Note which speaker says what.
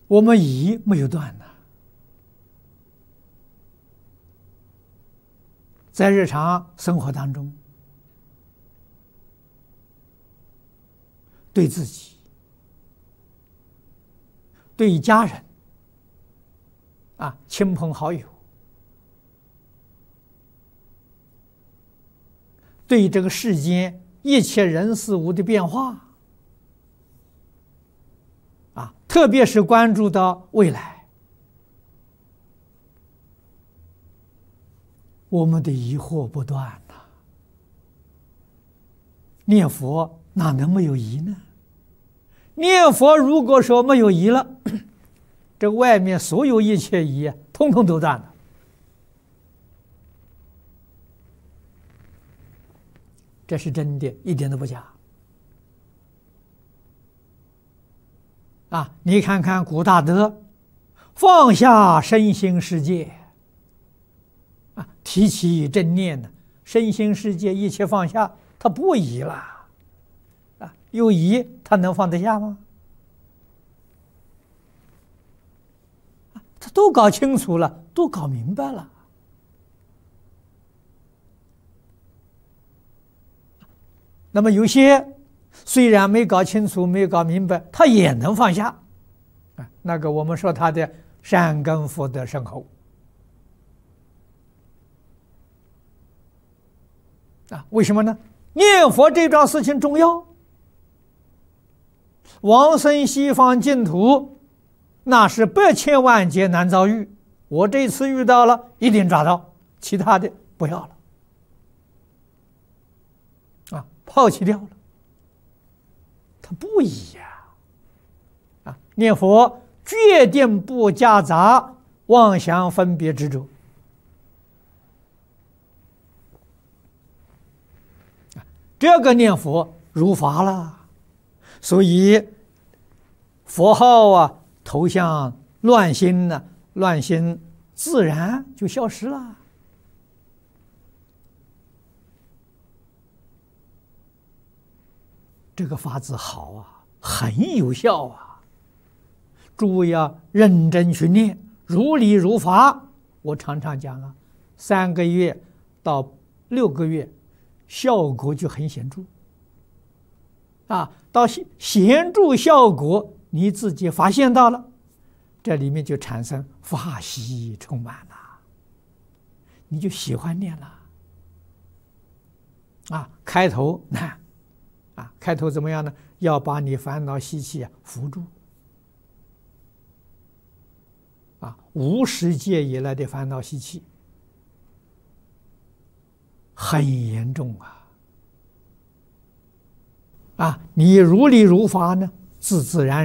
Speaker 1: 我们疑没有断呢，在日常生活当中，对自己、对家人、亲朋好友，对这个世间一切人事物的变化，特别是关注到未来，我们的疑惑不断呐。念佛哪能没有疑呢？念佛如果说没有疑了，这外面所有一切疑通通都断了。这是真的，一点都不假。你看看古大德放下身心世界，提起正念呢，身心世界一切放下，他不疑了。有疑他能放得下吗？他都搞清楚了，都搞明白了。那么有些虽然没搞清楚、没搞明白，他也能放下。那个我们说他的善根福德深厚。为什么呢？念佛这桩事情重要。往生西方净土，那是百千万劫难遭遇。我这次遇到了，一定抓到，其他的不要了，抛弃掉了。他不疑呀，念佛决定不夹杂妄想分别执着。这个念佛如法了，所以佛号头像乱心呢，乱心自然就消失了。这个法子好很有效诸位要认真去念，如理如法。我常常讲3个月到6个月，效果就很显著。到显著效果你自己发现到了，这里面就产生法喜充满了，你就喜欢念了。开头难，开头怎么样呢？要把你烦恼习气扶住。无始劫以来的烦恼习气很严重你如理如法呢，自然